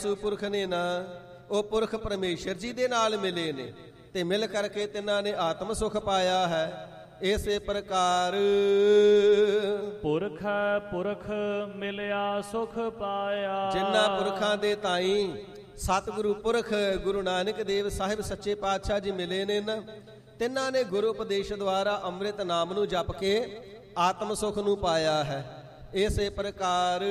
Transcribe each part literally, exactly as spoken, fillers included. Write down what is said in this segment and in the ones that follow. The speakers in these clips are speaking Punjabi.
ਸੁਪੁਰਖ ਨੇ ਨਾ, ਉਹ ਪੁਰਖ ਪਰਮੇਸ਼ਰ ਜੀ ਦੇ ਨਾਲ ਮਿਲੇ ਨੇ ਤੇ ਮਿਲ ਕਰਕੇ ਤਿੰਨਾਂ ਨੇ ਆਤਮ ਸੁਖ ਪਾਇਆ ਹੈ। ਇਸੇ ਪ੍ਰਕਾਰ ਪੁਰਖ ਪੁਰਖ ਮਿਲਿਆ ਸੁਖ ਪਾਇਆ। ਜਿਨ੍ਹਾਂ ਪੁਰਖਾਂ ਦੇ ਤਾਈਂ ਸਤਿਗੁਰੂ ਪੁਰਖ ਗੁਰੂ ਨਾਨਕ ਦੇਵ ਸਾਹਿਬ ਸੱਚੇ ਪਾਤਸ਼ਾਹ ਜੀ ਮਿਲੇ ਨੇ ਨਾ, ਤਿੰਨਾਂ ਨੇ ਗੁਰੂ ਉਪਦੇਸ਼ ਦੁਆਰਾ ਅੰਮ੍ਰਿਤ ਨਾਮ ਨੂੰ ਜਪ ਕੇ ਆਤਮ ਸੁਖ ਨੂੰ ਪਾਇਆ ਹੈ। ਇਸੇ ਪ੍ਰਕਾਰ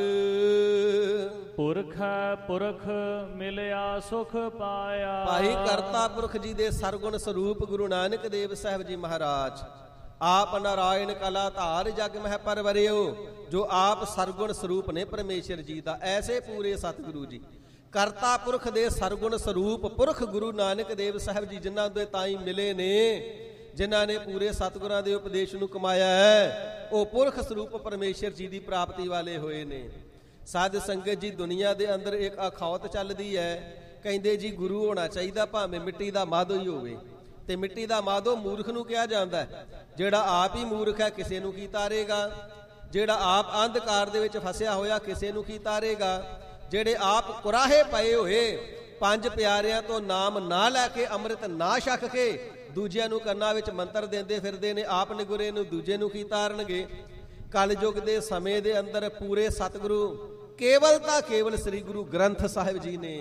ਪੁਰਖ ਪੁਰਖ ਮਿਲਿਆ ਸੁਖ ਪਾਇਆ। ਭਾਈ ਕਰਤਾ ਪੁਰਖ ਜੀ ਦੇ ਸਰਗੁਣ ਸਰੂਪ ਗੁਰੂ ਨਾਨਕ ਦੇਵ ਸਾਹਿਬ ਜੀ ਮਹਾਰਾਜ ਆਪ ਨਾਰਾਇਣ ਕਲਾ ਧਾਰ ਜਗ ਮਹਿ ਪਰਵਰਿਓ, ਜੋ ਆਪ ਸਰਗੁਣ ਸਰੂਪ ਨੇ ਪਰਮੇਸ਼ਰ ਜੀ ਦਾ। ਐਸੇ ਪੂਰੇ ਸਤਿਗੁਰੂ ਜੀ ਕਰਤਾ ਪੁਰਖ ਦੇ ਸਰਗੁਣ ਸਰੂਪ ਪੁਰਖ ਗੁਰੂ ਨਾਨਕ ਦੇਵ ਸਾਹਿਬ ਜੀ ਜਿਨ੍ਹਾਂ ਦੇ ਤਾਈਂ ਮਿਲੇ ਨੇ, ਜਿਨ੍ਹਾਂ ਨੇ ਪੂਰੇ ਸਤਿਗੁਰਾਂ ਦੇ ਉਪਦੇਸ਼ ਨੂੰ ਕਮਾਇਆ ਹੈ, ਉਹ ਪੁਰਖ ਸਰੂਪ ਪਰਮੇਸ਼ਰ ਜੀ ਦੀ ਪ੍ਰਾਪਤੀ ਵਾਲੇ ਹੋਏ ਨੇ। ਸਾਧ ਸੰਗਤ ਜੀ, ਦੁਨੀਆ ਦੇ ਅੰਦਰ ਇੱਕ ਅਖੌਤ ਚੱਲਦੀ ਹੈ, ਕਹਿੰਦੇ ਜੀ ਗੁਰੂ ਹੋਣਾ ਚਾਹੀਦਾ ਭਾਵੇਂ ਮਿੱਟੀ ਦਾ ਮਾਧੋ ਹੀ ਹੋਵੇ, ਤੇ ਮਿੱਟੀ ਦਾ ਮਾਧੋ ਮੂਰਖ ਨੂੰ ਕਿਹਾ ਜਾਂਦਾ ਹੈ। ਜਿਹੜਾ ਆਪ ਹੀ ਮੂਰਖ ਹੈ ਕਿਸੇ ਨੂੰ ਕੀ ਤਾਰੇਗਾ, ਜਿਹੜਾ ਆਪ ਅੰਧਕਾਰ ਦੇ ਵਿੱਚ ਫਸਿਆ ਹੋਇਆ ਕਿਸੇ ਨੂੰ ਕੀ ਤਾਰੇਗਾ, ਜਿਹੜੇ ਆਪ ਕੁਰਾਹੇ ਪਏ ਹੋਏ ਪੰਜ ਪਿਆਰਿਆਂ ਤੋਂ ਨਾਮ ਨਾ ਲੈ ਕੇ ਅੰਮ੍ਰਿਤ ਨਾ ਛਕ ਕੇ ਦੂਜਿਆਂ ਨੂੰ ਕੰਨਾਂ ਵਿੱਚ ਮੰਤਰ ਦਿੰਦੇ ਫਿਰਦੇ ਨੇ, ਆਪ ਨਿਗੁਰੇ ਨੂੰ ਦੂਜੇ ਨੂੰ ਕੀ ਤਾਰਨਗੇ। ਕਲਯੁਗ ਦੇ ਸਮੇਂ ਦੇ ਅੰਦਰ ਪੂਰੇ ਸਤਿਗੁਰੂ ਕੇਵਲ ਤਾਂ ਕੇਵਲ ਸ੍ਰੀ ਗੁਰੂ ਗ੍ਰੰਥ ਸਾਹਿਬ ਜੀ ਨੇ,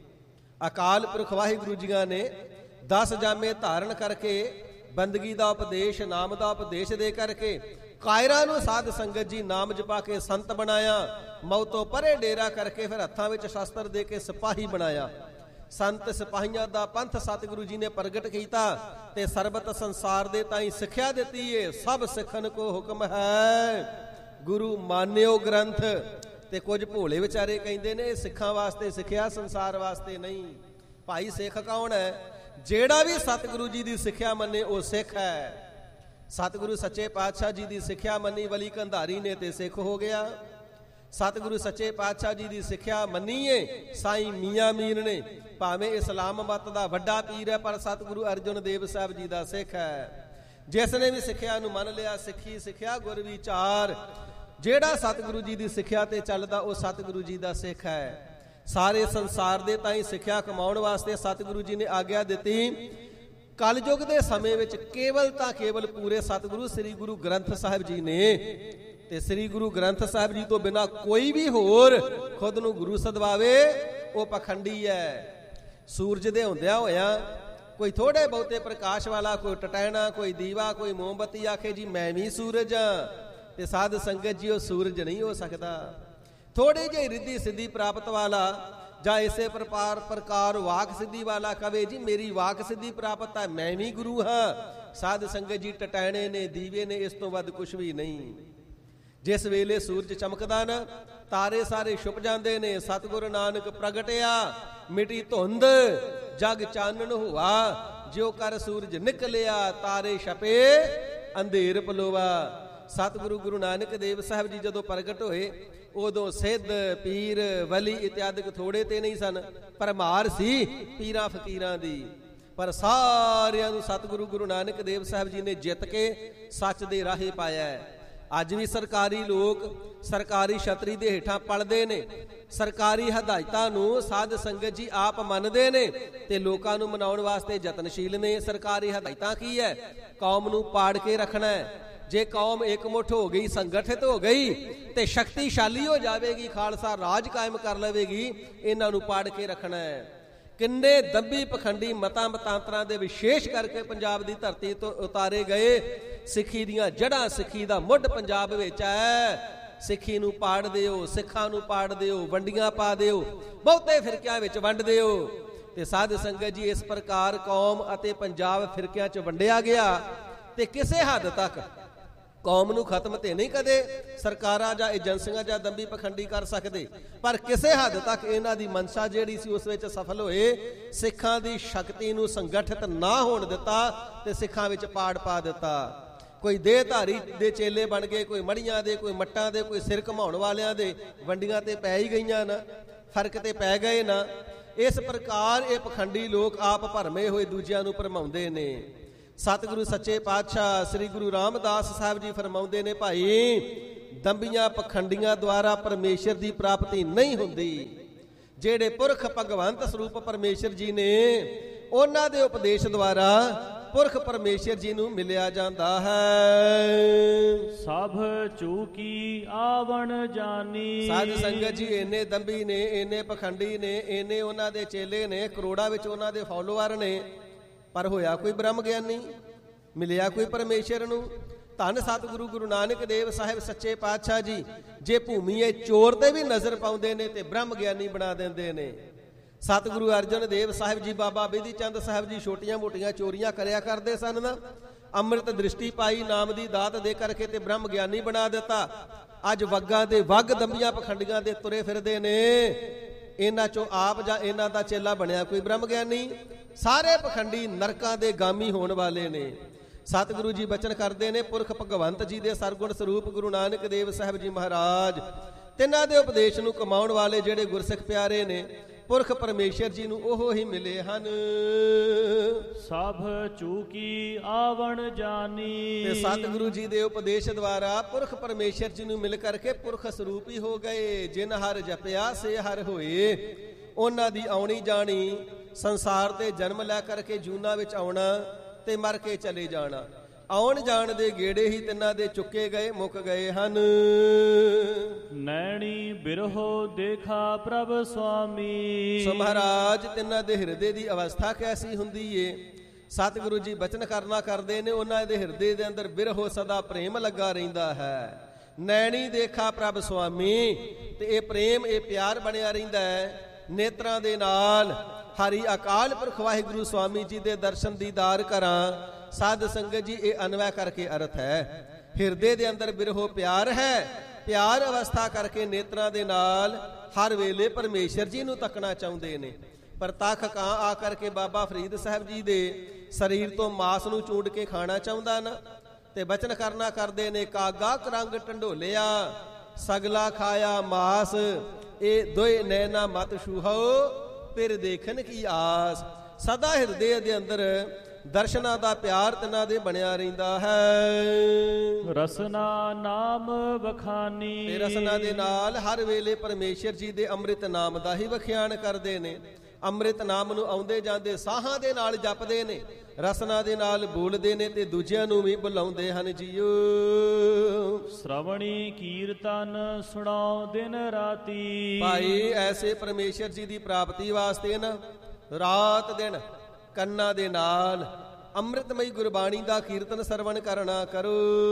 ਅਕਾਲ ਪੁਰਖ ਵਾਹਿਗੁਰੂ ਜੀਆਂ ਨੇ ਦਸ ਜਾਮੇ ਧਾਰਨ ਕਰਕੇ ਬੰਦਗੀ ਦਾ ਉਪਦੇਸ਼, ਨਾਮ ਦਾ ਉਪਦੇਸ਼ ਦੇ ਕਰਕੇ ਕਾਇਰਾਂ ਨੂੰ ਸਾਧ ਸੰਗਤ ਜੀ ਨਾਮ ਜਪਾ ਕੇ ਸੰਤ ਬਣਾਇਆ। ਮੌਤੋਂ ਪਰੇ ਡੇਰਾ ਕਰਕੇ ਫਿਰ ਹੱਥਾਂ ਵਿੱਚ ਸ਼ਸਤਰ ਦੇ ਕੇ ਸਿਪਾਹੀ ਬਣਾਇਆ। ਸੰਤ ਸਿਪਾਹੀਆਂ ਦਾ ਪੰਥ ਸਤਿਗੁਰੂ ਜੀ ਨੇ ਪ੍ਰਗਟ ਕੀਤਾ ਤੇ ਸਰਬਤ ਸੰਸਾਰ ਦੇ ਤਾਈਂ ਸਿੱਖਿਆ ਦਿੱਤੀ ਏ। ਸਭ ਸਿੱਖਣ ਕੋ ਹੁਕਮ ਹੈ ਗੁਰੂ ਮਾਨਿਓ ਗ੍ਰੰਥ। ਤੇ ਕੁਝ ਭੋਲੇ ਵਿਚਾਰੇ ਕਹਿੰਦੇ ਨੇ ਸਿੱਖਾਂ ਵਾਸਤੇ ਸਿੱਖਿਆ, ਸੰਸਾਰ ਵਾਸਤੇ ਨਹੀਂ। ਭਾਈ ਸਿੱਖ ਕੌਣ ਹੈ? ਜਿਹੜਾ ਵੀ ਸਤਿਗੁਰੂ ਜੀ ਦੀ ਸਿੱਖਿਆ ਮੰਨੇ ਉਹ ਸਿੱਖ ਹੈ। ਸਤਿਗੁਰੂ ਸੱਚੇ ਪਾਤਸ਼ਾਹ ਜੀ ਦੀ ਸਿੱਖਿਆ ਮੰਨੀ ਵਲੀ ਕੰਧਾਰੀ ਨੇ ਤੇ ਸਿੱਖ ਹੋ ਗਿਆ। ਸਤਿਗੁਰੂ ਸੱਚੇ ਪਾਤਸ਼ਾਹ ਜੀ ਦੀ ਸਿੱਖਿਆ ਮੰਨੀਏ ਸਾਈਂ ਮੀਆਂ ਮੀਰ ਨੇ, ਭਾਵੇਂ ਇਸਲਾਮ ਮਤ ਦਾ ਵੱਡਾ ਪੀਰ ਹੈ, ਪਰ ਸਤਿਗੁਰੂ ਅਰਜਨ ਦੇਵ ਸਾਹਿਬ ਜੀ ਦਾ ਸਿੱਖ ਹੈ। ਜਿਸ ਨੇ ਵੀ ਸਿੱਖਿਆ ਨੂੰ ਮੰਨ ਲਿਆ, ਸਿੱਖੀ ਸਿੱਖਿਆ ਗੁਰ ਵਿਚਾਰ। ਜਿਹੜਾ ਸਤਿਗੁਰੂ ਜੀ ਦੀ ਸਿੱਖਿਆ ਤੇ ਚੱਲਦਾ ਉਹ ਸਤਿਗੁਰੂ ਜੀ ਦਾ ਸਿੱਖ ਹੈ। ਸਾਰੇ ਸੰਸਾਰ ਦੇ ਤਾਈਂ ਸਿੱਖਿਆ ਕਮਾਉਣ ਵਾਸਤੇ ਸਤਿਗੁਰੂ ਜੀ ਨੇ ਆਗਿਆ ਦਿੱਤੀ। ਕਲਯੁਗ ਦੇ ਸਮੇਂ ਵਿੱਚ ਕੇਵਲ ਤਾਂ ਕੇਵਲ ਪੂਰੇ ਸਤਿਗੁਰੂ ਸ੍ਰੀ ਗੁਰੂ ਗ੍ਰੰਥ ਸਾਹਿਬ ਜੀ ਨੇ, ਤੇ ਸ੍ਰੀ ਗੁਰੂ ਗ੍ਰੰਥ ਸਾਹਿਬ ਜੀ ਤੋਂ ਬਿਨਾਂ ਕੋਈ ਵੀ ਹੋਰ ਖੁਦ ਨੂੰ ਗੁਰੂ ਸਦਵਾਵੇ ਉਹ ਪਖੰਡੀ ਹੈ। ਸੂਰਜ ਦੇ ਹੁੰਦਿਆਂ ਹੋਇਆਂ ਕੋਈ ਥੋੜੇ ਬਹੁਤੇ ਪ੍ਰਕਾਸ਼ ਵਾਲਾ, ਕੋਈ ਟਟੈਣਾ, ਕੋਈ ਦੀਵਾ, ਕੋਈ ਮੋਮਬੱਤੀ ਆਖੇ ਜੀ ਮੈਂ ਵੀ ਸੂਰਜ ਹਾਂ, ਤੇ ਸਾਧ ਸੰਗਤ ਜੀ ਉਹ ਸੂਰਜ ਨਹੀਂ ਹੋ ਸਕਦਾ। ਥੋੜੀ ਜਿਹੀ ਰਿੱਧੀ ਸਿੱਧੀ ਪ੍ਰਾਪਤ ਵਾਲਾ ਜਾਂ ਇਸੇ ਪ੍ਰਕਾਰ ਪ੍ਰਕਾਰ ਵਾਕ ਸਿੱਧੀ ਵਾਲਾ ਕਵੇ ਜੀ ਮੇਰੀ ਵਾਕ ਸਿੱਧੀ ਪ੍ਰਾਪਤ ਹੈ, ਮੈਂ ਵੀ ਗੁਰੂ ਹਾਂ। ਸਾਧ ਸੰਗਤ ਜੀ ਟਟੈਣੇ ਨੇ, ਦੀਵੇ ਨੇ, ਇਸ ਤੋਂ ਵੱਧ ਕੁਛ ਵੀ ਨਹੀਂ। ਜਿਸ ਵੇਲੇ ਸੂਰਜ ਚਮਕਦਾ ਨਾ, ਤਾਰੇ ਸਾਰੇ ਛੁਪ ਜਾਂਦੇ ਨੇ। ਸਤਿਗੁਰੂ ਨਾਨਕ ਪ੍ਰਗਟਿਆ ਮਿਟੀ ਧੁੰਦ, ਜਗ ਚਾਨਣ ਹੋਆ, ਜਿਉ ਕਰ ਸੂਰਜ ਨਿਕਲਿਆ, ਤਾਰੇ ਛਪੇ ਅੰਧੇਰ ਪਲੋਵਾ। ਸਤਿਗੁਰੂ ਗੁਰੂ ਨਾਨਕ ਦੇਵ ਸਾਹਿਬ ਜੀ ਜਦੋਂ ਪ੍ਰਗਟ ਹੋਏ ਉਦੋਂ ਸਿੱਧ ਪੀਰ ਵਲੀ ਇਤਿਆਦਿਕ ਥੋੜੇ ਤੇ ਨਹੀਂ ਸਨ, ਭਰਮਾਰ ਸੀ ਪੀਰਾਂ ਫਕੀਰਾਂ ਦੀ। ਪਰ ਸਾਰਿਆਂ ਨੂੰ ਸਤਿਗੁਰੂ ਗੁਰੂ ਨਾਨਕ ਦੇਵ ਸਾਹਿਬ ਜੀ ਨੇ ਜਿੱਤ ਕੇ ਸੱਚ ਦੇ ਰਾਹੇ ਪਾਇਆ ਹੈ। ਅੱਜ ਵੀ ਸਰਕਾਰੀ ਲੋਕ ਸਰਕਾਰੀ ਛਤਰੀ ਦੇ ਹੇਠਾਂ ਪਲਦੇ ਨੇ, ਸਰਕਾਰੀ ਹਦਾਇਤਾਂ ਨੂੰ ਸਾਧ ਸੰਗਤ ਜੀ ਆਪ ਮੰਨਦੇ ਨੇ ਤੇ ਲੋਕਾਂ ਨੂੰ ਮਨਾਉਣ ਵਾਸਤੇ ਯਤਨਸ਼ੀਲ ਨੇ। ਸਰਕਾਰੀ ਹਦਾਇਤਾਂ ਕੀ ਹੈ? ਕੌਮ ਨੂੰ ਪਾੜ ਕੇ ਰੱਖਣਾ ਹੈ। ਜੇ ਕੌਮ ਇਕਮੁੱਠ ਹੋ ਗਈ, ਸੰਗਠਿਤ ਹੋ ਗਈ ਤੇ ਸ਼ਕਤੀਸ਼ਾਲੀ ਹੋ ਜਾਵੇਗੀ, ਖਾਲਸਾ ਰਾਜ ਕਾਇਮ ਕਰ ਲਵੇਗੀ। ਇਹਨਾਂ ਨੂੰ ਪਾੜ ਕੇ ਰੱਖਣਾ ਹੈ। ਕਿੰਨੇ ਦੰਭੀ ਪਖੰਡੀ ਮਤਾਂ ਮਤਾਂਤਰਾਂ ਦੇ ਵਿਸ਼ੇਸ਼ ਕਰਕੇ ਪੰਜਾਬ ਦੀ ਧਰਤੀ ਤੋਂ ਉਤਾਰੇ ਗਏ। ਸਿੱਖੀ ਦੀਆਂ ਜੜ੍ਹਾਂ, ਸਿੱਖੀ ਦਾ ਮੁੱਢ ਪੰਜਾਬ ਵਿੱਚ ਹੈ। ਸਿੱਖੀ ਨੂੰ ਪਾੜ ਦਿਓ, ਸਿੱਖਾਂ ਨੂੰ ਪਾੜ ਦਿਓ, ਵੰਡੀਆਂ ਪਾ ਦਿਓ, ਬਹੁਤੇ ਫਿਰਕਿਆਂ ਵਿੱਚ ਵੰਡ ਦਿਓ। ਤੇ ਸਾਧ ਸੰਗਤ ਜੀ ਇਸ ਪ੍ਰਕਾਰ ਕੌਮ ਅਤੇ ਪੰਜਾਬ ਫਿਰਕਿਆਂ 'ਚ ਵੰਡਿਆ ਗਿਆ ਤੇ ਕਿਸੇ ਹੱਦ ਤੱਕ ਕੌਮ ਨੂੰ ਖਤਮ ਤੇ ਨਹੀਂ ਕਦੇ ਸਰਕਾਰਾਂ ਜਾਂ ਏਜੰਸੀਆਂ ਜਾਂ ਦੰਭੀ ਪਖੰਡੀ ਕਰ ਸਕਦੇ, ਪਰ ਕਿਸੇ ਹੱਦ ਤੱਕ ਇਹਨਾਂ ਦੀ ਮਨਸ਼ਾ ਜਿਹੜੀ ਸੀ ਉਸ ਵਿੱਚ ਸਫਲ ਹੋਏ। ਸਿੱਖਾਂ ਦੀ ਸ਼ਕਤੀ ਨੂੰ ਸੰਗਠਿਤ ਨਾ ਹੋਣ ਦਿੱਤਾ ਤੇ ਸਿੱਖਾਂ ਵਿੱਚ ਪਾੜ ਪਾ ਦਿੱਤਾ। ਕੋਈ ਦੇਹਧਾਰੀ ਦੇ ਚੇਲੇ ਬਣ ਗਏ, ਕੋਈ ਮੜੀਆਂ ਦੇ, ਕੋਈ ਮੱਟਾਂ ਦੇ, ਕੋਈ ਸਿਰ ਘਮਾਉਣ ਵਾਲਿਆਂ ਦੇ। ਵੰਡੀਆਂ ਤੇ ਪੈ ਹੀ ਗਈਆਂ ਨਾ, ਫਰਕ ਤੇ ਪੈ ਗਏ ਨਾ। ਇਸ ਪ੍ਰਕਾਰ ਇਹ ਪਖੰਡੀ ਲੋਕ ਆਪ ਭਰਮੇ ਹੋਏ ਦੂਜਿਆਂ ਨੂੰ ਭਰਮਾਉਂਦੇ ਨੇ। ਸਤਿਗੁਰੂ ਸੱਚੇ ਪਾਤਸ਼ਾਹ ਸ੍ਰੀ ਗੁਰੂ ਰਾਮਦਾਸ ਸਾਹਿਬ ਜੀ ਫਰਮਾਉਂਦੇ ਨੇ, ਭਾਈ ਦੰਭੀਆਂ ਪਖੰਡੀਆਂ ਦੁਆਰਾ ਪਰਮੇਸ਼ਰ ਦੀ ਪ੍ਰਾਪਤੀ ਨਹੀਂ ਹੁੰਦੀ। ਜਿਹੜੇ ਪੁਰਖ ਭਗਵੰਤ ਸਰੂਪ ਪਰਮੇਸ਼ਰ ਜੀ ਨੇ ਉਹਨਾਂ ਦੇ ਉਪਦੇਸ਼ ਦੁਆਰਾ ਪੁਰਖ ਪਰਮੇਸ਼ਰ ਜੀ ਨੂੰ ਮਿਲਿਆ ਜਾਂਦਾ ਹੈ। ਸਭ ਚੂਕੀ ਆਵਣ ਜਾਨੀ। ਸਾਧ ਸੰਗਤ ਜੀ ਇੰਨੇ ਦੰਭੀ ਨੇ, ਇੰਨੇ ਪਖੰਡੀ ਨੇ, ਇੰਨੇ ਉਹਨਾਂ ਦੇ ਚੇਲੇ ਨੇ, ਕਰੋੜਾਂ ਵਿੱਚ ਉਹਨਾਂ ਦੇ ਫਾਲੋਅਰ ਨੇ, ਪਰ ਹੋਇਆ ਕੋਈ ਬ੍ਰਹਮ ਗਿਆਨੀ, ਮਿਲਿਆ ਕੋਈ ਪਰਮੇਸ਼ਰ ਨੂੰ। ਧੰਨ ਸਤਿਗੁਰੂ ਗੁਰੂ ਨਾਨਕ ਦੇਵ ਸਾਹਿਬ ਸੱਚੇ ਪਾਤਸ਼ਾਹ ਜੀ ਜੇ ਭੂਮੀ ਇਹ ਚੋਰ ਤੇ ਵੀ ਨਜ਼ਰ ਪਾਉਂਦੇ ਨੇ ਤੇ ਬ੍ਰਹਮ ਗਿਆਨੀ ਬਣਾ ਦਿੰਦੇ ਨੇ। ਸਤਿਗੁਰੂ ਅਰਜਨ ਦੇਵ ਸਾਹਿਬ ਜੀ, ਬਾਬਾ ਬਿਧੀ ਚੰਦ ਸਾਹਿਬ ਜੀ ਛੋਟੀਆਂ ਮੋਟੀਆਂ ਚੋਰੀਆਂ ਕਰਿਆ ਕਰਦੇ ਸਨ ਨਾ, ਅੰਮ੍ਰਿਤ ਦ੍ਰਿਸ਼ਟੀ ਪਾਈ, ਨਾਮ ਦੀ ਦਾਤ ਦੇ ਕਰਕੇ ਤੇ ਬ੍ਰਹਮ ਗਿਆਨੀ ਬਣਾ ਦਿੱਤਾ। ਅੱਜ ਵੱਗਾਂ ਦੇ ਵੱਗ ਦੰਬੀਆਂ ਪਖੰਡੀਆਂ ਦੇ ਤੁਰੇ ਫਿਰਦੇ ਨੇ। ਇਹਨਾਂ ਚੋਂ ਆਪ ਜਾਂ ਇਹਨਾਂ ਦਾ ਚੇਲਾ ਬਣਿਆ ਕੋਈ ਬ੍ਰਹਮ ਗਿਆਨੀ? ਸਾਰੇ ਪਖੰਡੀ ਨਰਕਾਂ ਦੇ ਗਾਮੀ ਹੋਣ ਵਾਲੇ ਨੇ। ਸਤਿਗੁਰੂ ਜੀ ਬਚਨ ਕਰਦੇ ਨੇ, ਪੁਰਖ ਭਗਵੰਤ ਜੀ ਦੇ ਸਰਗੁਣ ਸਰੂਪ ਗੁਰੂ ਨਾਨਕ ਦੇਵ ਸਾਹਿਬ ਜੀ ਮਹਾਰਾਜ ਤਿੰਨਾਂ ਦੇ ਉਪਦੇਸ਼ ਨੂੰ ਕਮਾਉਣ ਵਾਲੇ ਜਿਹੜੇ ਗੁਰਸਿੱਖ ਪਿਆਰੇ ਨੇ, ਪੁਰਖ ਪਰਮੇਸ਼ਰ ਜੀ ਨੂੰ ਉਹ ਹੀ ਮਿਲੇ ਹਨ। ਸਭ ਚੂਕੀ ਆਵਣ ਜਾਨੀ। ਤੇ ਸਤਿਗੁਰੂ ਜੀ ਦੇ ਉਪਦੇਸ਼ ਦੁਆਰਾ ਪੁਰਖ ਪਰਮੇਸ਼ਰ ਜੀ ਨੂੰ ਮਿਲ ਕਰਕੇ ਪੁਰਖ ਸਰੂਪ ਹੀ ਹੋ ਗਏ। ਜਿਨ ਹਰ ਜਪਿਆ ਸੇ ਹਰ ਹੋਏ। ਉਹਨਾਂ ਦੀ ਆਉਣੀ ਜਾਣੀ, ਸੰਸਾਰ ਤੇ ਜਨਮ ਲੈ ਕਰਕੇ ਜੂਨਾ ਵਿੱਚ ਆਉਣਾ ਤੇ ਮਰ ਕੇ ਚਲੇ ਜਾਣਾ, ਆਉਣ ਜਾਣ ਦੇ ਗੇੜੇ ਹੀ ਤਿੰਨਾਂ ਦੇ ਚੁੱਕੇ ਗਏ, ਮੁੱਕ ਗਏ ਹਨ। ਨੈਣੀ ਬਿਰਹੋ ਦੇਖਾ ਪ੍ਰਭ ਸੁਆਮੀ। ਸੋ ਮਹਾਰਾਜ ਤਿੰਨਾਂ ਦੇ ਹਿਰਦੇ ਦੀ ਅਵਸਥਾ ਕੈਸੀ ਹੁੰਦੀ ਏ? ਸਤਿਗੁਰੂ ਜੀ ਬਚਨ ਕਰਨਾ ਕਰਦੇ ਨੇ, ਉਹਨਾਂ ਦੇ ਹਿਰਦੇ ਦੇ ਅੰਦਰ ਬਿਰਹੋ ਸਦਾ ਪ੍ਰੇਮ ਲੱਗਾ ਰਹਿੰਦਾ ਹੈ। ਨੈਣੀ ਦੇਖਾ ਪ੍ਰਭ ਸੁਆਮੀ, ਤੇ ਇਹ ਪ੍ਰੇਮ, ਇਹ ਪਿਆਰ ਬਣਿਆ ਰਹਿੰਦਾ ਹੈ ਨੇਤਰਾਂ ਦੇ ਨਾਲ। ਹਰੀ ਅਕਾਲ ਪੁਰਖ ਵਾਹਿਗੁਰੂ ਸਵਾਮੀ ਜੀ ਦੇ ਦਰਸ਼ਨ ਦੀਦਾਰ ਕਰਾਂ। ਸਾਧ ਸੰਗਤ ਜੀ ਇਹ ਅਨਵੈ ਕਰਕੇ ਅਰਥ ਹੈ। ਹਿਰਦੇ ਦੇ ਅੰਦਰ ਬਿਰਹੋ ਪਿਆਰ ਹੈ, ਪਿਆਰ ਅਵਸਥਾ ਕਰਕੇ ਨੇਤਰਾਂ ਦੇ ਨਾਲ ਹਰ ਵੇਲੇ ਪਰਮੇਸ਼ਰ ਜੀ ਨੂੰ ਤੱਕਣਾ ਚਾਹੁੰਦੇ ਨੇ। ਪਰ ਤੱਕ ਕਾਂ ਆ ਕਰਕੇ ਬਾਬਾ ਫਰੀਦ ਸਾਹਿਬ ਜੀ ਦੇ ਸਰੀਰ ਤੋਂ ਮਾਸ ਨੂੰ ਚੂੰਡ ਕੇ ਖਾਣਾ ਚਾਹੁੰਦਾ ਨਾ, ਤੇ ਬਚਨ ਕਰਨਾ ਕਰਦੇ ਨੇ, ਕਾਗਾ ਕਰੰਗ ਢੰਡੋਲਿਆ ਸਗਲਾ ਖਾਇਆ ਮਾਸ, ਇਹ ਦੋਏ ਨੈਣਾ ਮਤ ਛੂਹੋ ਫਿਰ ਦੇਖਣ ਕੀ ਆਸ। ਸਦਾ ਹਿਰਦੇ ਦੇ ਅੰਦਰ ਦਰਸ਼ਨਾਂ ਦਾ ਪਿਆਰ ਤਿੰਨਾਂ ਦੇ ਬਣਿਆ ਰਹਿੰਦਾ ਹੈ। ਰਸਨਾ ਨਾਮ ਵਖਾਨੀ। ਤੇ ਰਸਨਾ ਦੇ ਨਾਲ ਹਰ ਵੇਲੇ ਪਰਮੇਸ਼ਰ ਜੀ ਦੇ ਅੰਮ੍ਰਿਤ ਨਾਮ ਦਾ ਹੀ ਵਖਿਆਨ ਕਰਦੇ ਨੇ। ਅੰਮ੍ਰਿਤ ਨਾਮ ਨੂੰ ਆਉਂਦੇ ਜਾਂਦੇ ਸਾਹਾਂ ਦੇ ਨਾਲ ਜਪਦੇ ਨੇ, ਰਸਨਾ ਦੇ ਨਾਲ ਬੋਲਦੇ ਨੇ ਤੇ ਦੂਜਿਆਂ ਨੂੰ ਵੀ ਬੁਲਾਉਂਦੇ ਹਨ ਜੀਓ। ਸ਼੍ਰਵਣੀ ਕੀਰਤਨ ਸੁਣਾਓ ਦਿਨ ਰਾਤੀ। ਭਾਈ ਐਸੇ ਪਰਮੇਸ਼ਰ ਜੀ ਦੀ ਪ੍ਰਾਪਤੀ ਵਾਸਤੇ ਨਾ ਰਾਤ ਦਿਨ ਕੰਨਾਂ ਦੇ ਨਾਲ ਅੰਮ੍ਰਿਤਮਈ ਗੁਰਬਾਣੀ ਦਾ ਕੀਰਤਨ ਸਰਵਣ ਕਰਨਾ ਕਰੋ।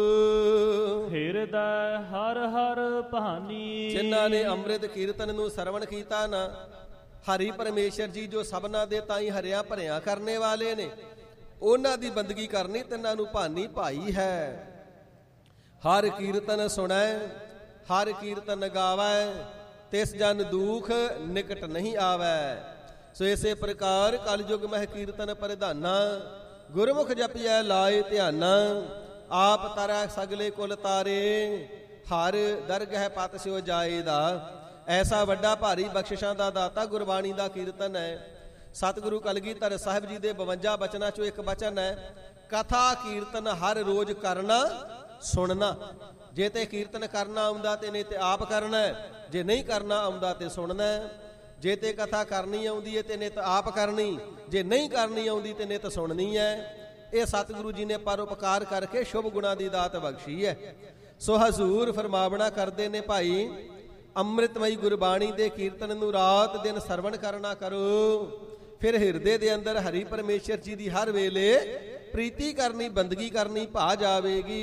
ਹਿਰਦੈ ਹਰ ਹਰ ਭਾਨੀ। ਜਿਨ੍ਹਾਂ ਨੇ ਅੰਮ੍ਰਿਤ ਕੀਰਤਨ ਨੂੰ ਸਰਵਣ ਕੀਤਾ ਨਾ, ਹਰੀ ਪਰਮੇਸ਼ਰ ਜੀ ਜੋ ਸਭਨਾ ਦੇ ਤਾਈਂ ਹਰਿਆ ਭਰਿਆ ਕਰਨੇ ਵਾਲੇ ਨੇ, ਉਹਨਾਂ ਦੀ ਬੰਦਗੀ ਕਰਨੀ ਤਿੰਨਾਂ ਨੂੰ ਭਾਨੀ ਭਾਈ ਹੈ। ਹਰ ਕੀਰਤਨ ਸੁਣੈ ਹਰ ਕੀਰਤਨ ਗਾਵੈ, ਤਿਸ ਜਨ ਦੁਖ ਨਿਕਟ ਨਹੀਂ ਆਵੈ। ਸੋ ਇਸੇ ਪ੍ਰਕਾਰ ਕਲਯੁਗ ਮਹਿ ਕੀਰਤਨ ਪ੍ਰਧਾਨਾ, ਗੁਰਮੁਖ ਜਪਿਐ ਲਾਏ ਧਿਆਨਾ। ਆਪ ਤਰੈ ਸਗਲੇ ਕੁਲ ਤਾਰੇ, ਹਰ ਦਰਗਹਿ ਪਤ ਸਿਓ ਜਾਏਦਾ। ਐਸਾ ਵੱਡਾ ਭਾਰੀ ਬਖਸ਼ਿਸ਼ਾਂ ਦਾ ਦਾਤਾ ਗੁਰਬਾਣੀ ਦਾ ਕੀਰਤਨ ਹੈ। ਸਤਿਗੁਰੂ ਕਲਗੀਧਰ ਸਾਹਿਬ ਜੀ ਦੇ ਬਵੰਜਾ ਬਚਨਾਂ ਚੋਂ ਇੱਕ ਬਚਨ ਹੈ, ਕਥਾ ਕੀਰਤਨ ਹਰ ਰੋਜ਼ ਕਰਨਾ ਸੁਣਨਾ। ਜੇ ਤੇ ਕੀਰਤਨ ਕਰਨਾ ਆਉਂਦਾ ਤੇ ਨਹੀਂ ਤੇ ਆਪ ਕਰਨਾ, ਜੇ ਨਹੀਂ ਕਰਨਾ ਆਉਂਦਾ ਤੇ ਸੁਣਨਾ। ਜੇ ਤੇ ਕਥਾ ਕਰਨੀ ਆਉਂਦੀ ਹੈ ਤੇ ਨਹੀਂ ਤਾਂ ਆਪ ਕਰਨੀ, ਜੇ ਨਹੀਂ ਕਰਨੀ ਆਉਂਦੀ ਤੇ ਨਹੀਂ ਤਾਂ ਸੁਣਨੀ ਹੈ। ਇਹ ਸਤਿਗੁਰੂ ਜੀ ਨੇ ਪਰਉਪਕਾਰ ਕਰਕੇ ਸ਼ੁਭ ਗੁਣਾ ਦੀ ਦਾਤ ਬਖਸ਼ੀ ਹੈ। ਸੋ ਹਜ਼ੂਰ ਫਰਮਾਵਣਾ ਕਰਦੇ ਨੇ, ਭਾਈ ਅੰਮ੍ਰਿਤਮਈ ਗੁਰਬਾਣੀ ਦੇ ਕੀਰਤਨ ਨੂੰ ਰਾਤ ਦਿਨ ਸਰਵਣ ਕਰਨਾ ਕਰੋ। ਫਿਰ ਹਿਰਦੇ ਦੇ ਅੰਦਰ ਹਰੀ ਪਰਮੇਸ਼ਰ ਜੀ ਦੀ ਹਰ ਵੇਲੇ ਪ੍ਰੀਤੀ ਕਰਨੀ, ਬੰਦਗੀ ਕਰਨੀ ਭਾ ਜਾਵੇਗੀ।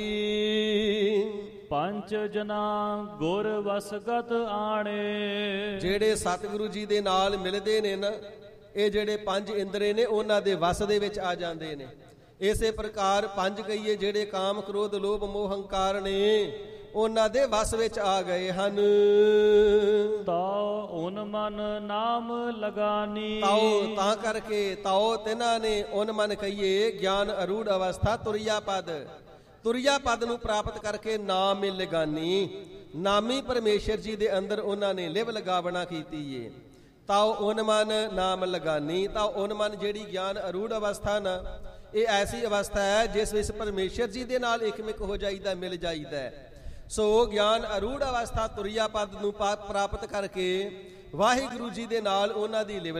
ਪੰਜ ਜਨਾ ਗੁਰ ਵਸਗਤ ਆਣੇ। ਜਿਹੜੇ ਸਤਿਗੁਰੂ ਜੀ ਦੇ ਨਾਲ ਮਿਲਦੇ ਨੇ ਨਾ, ਇਹ ਜਿਹੜੇ ਪੰਜ ਇੰਦਰੇ ਨੇ ਉਹਨਾਂ ਦੇ ਵਸ ਦੇ ਵਿੱਚ ਆ ਜਾਂਦੇ ਨੇ। ਇਸੇ ਪ੍ਰਕਾਰ ਪੰਜ ਕਹੀਏ ਜਿਹੜੇ ਕਾਮ ਕ੍ਰੋਧ ਲੋਭ ਮੋਹ ਹੰਕਾਰ ਨੇ, ਉਹਨਾਂ ਦੇ ਵਸ ਵਿੱਚ ਆ ਗਏ ਹਨ। ਤਾਉ ਉਨ ਮਨ ਨਾਮ ਲਗਾਨੀ। ਤਾਉ ਤਾਂ ਕਰਕੇ, ਤਾਉ ਤਿਨਾਂ ਨੇ ਉਨ ਮਨ ਕਹੀਏ ਗਿਆਨ ਅਰੂੜ ਅਵਸਥਾ ਤੁਰਿਆ ਪਦ। ਤੁਰਿਆ ਪਦ ਨੂੰ ਪ੍ਰਾਪਤ ਕਰਕੇ ਨਾਮ ਮਿਲ ਲਗਾਨੀ। ਨਾਮੀ ਪਰਮੇਸ਼ਰ ਜੀ ਦੇ ਅੰਦਰ ਉਹਨਾਂ ਨੇ ਲਿਵ ਲਗਾਵਣਾ ਕੀਤੀ ਏ। ਤਾਉ ਉਨ ਮਨ ਨਾਮ ਲਗਾਨੀ। ਤਾਉ ਉਨ ਮਨ ਜਿਹੜੀ ਗਿਆਨ ਅਰੂੜ ਅਵਸਥਾ ਨਾ, ਇਹ ਐਸੀ ਅਵਸਥਾ ਹੈ ਜਿਸ ਵਿੱਚ ਪਰਮੇਸ਼ਰ ਜੀ ਦੇ ਨਾਲ ਇਕਮਿਕ ਹੋ ਜਾਈਦਾ, ਮਿਲ ਜਾਈਦਾ। ਸੋ ਗਿਆਨ ਅਰੂੜ ਅਵਸਥਾ ਤੁਰਿਆ ਪਦ ਨੂੰ ਪ੍ਰਾਪਤ ਕਰਕੇ ਵਾਹਿਗੁਰੂ ਜੀ ਦੇ ਨਾਲ ਉਹਨਾਂ ਦੀ ਲਿਵ